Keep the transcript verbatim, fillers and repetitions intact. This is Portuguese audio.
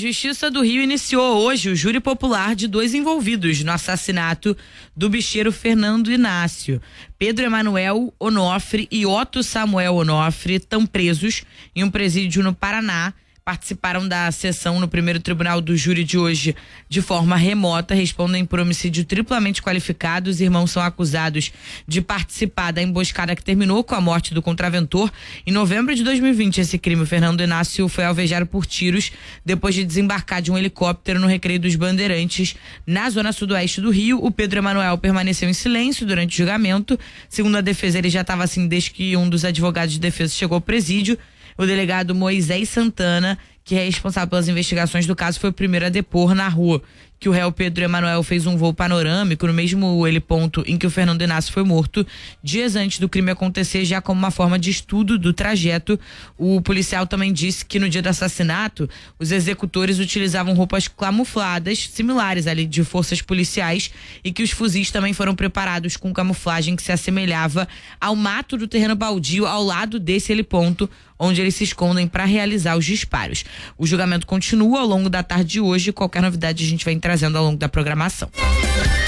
Justiça do Rio iniciou hoje o júri popular de dois envolvidos no assassinato do bicheiro Fernando Inácio. Pedro Emanuel Onofre e Otto Samuel Onofre estão presos em um presídio no Paraná. Participaram da sessão no primeiro tribunal do júri de hoje de forma remota, respondem por homicídio triplamente qualificado. Os irmãos são acusados de participar da emboscada que terminou com a morte do contraventor. Em novembro de dois mil e vinte, esse crime, o Fernando Inácio foi alvejado por tiros depois de desembarcar de um helicóptero no Recreio dos Bandeirantes, na zona sudoeste do Rio. O Pedro Emanuel permaneceu em silêncio durante o julgamento. Segundo a defesa, ele já estava assim desde que um dos advogados de defesa chegou ao presídio. O delegado Moisés Santana, que é responsável pelas investigações do caso, foi o primeiro a depor na rua que o réu Pedro Emanuel fez um voo panorâmico no mesmo heliponto em que o Fernando Inácio foi morto, dias antes do crime acontecer, já como uma forma de estudo do trajeto. O policial também disse que no dia do assassinato, os executores utilizavam roupas camufladas, similares ali de forças policiais, e que os fuzis também foram preparados com camuflagem que se assemelhava ao mato do terreno baldio ao lado desse heliponto, onde eles se escondem para realizar os disparos. O julgamento continua ao longo da tarde de hoje. Qualquer novidade a gente vai trazendo ao longo da programação.